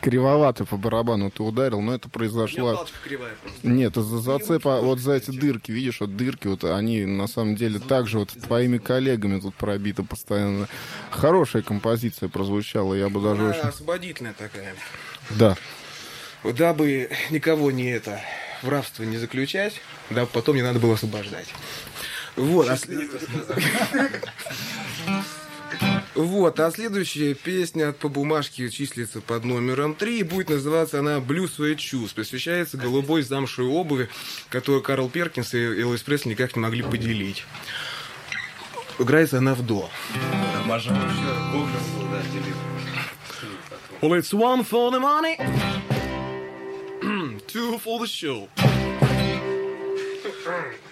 кривовато по барабану ты ударил, но это произошло... У меня палочка кривая просто. Нет, из-за зацепа вот за эти дырки, видишь, вот дырки, вот они на самом деле также вот твоими коллегами тут пробиты постоянно. Хорошая композиция прозвучала, я бы даже Она очень... освободительная такая. Да. Дабы никого не в рабство не заключать, да, потом не надо было освобождать. Вот, Вот, а следующая песня по бумажке числится под номером 3, и будет называться она «Блюз своих чувств». Посвящается голубой замшевой обуви, которую Карл Перкинс и Элвис Пресли никак не могли поделить. Играется она в до. Well, it's one for the money, two for the show.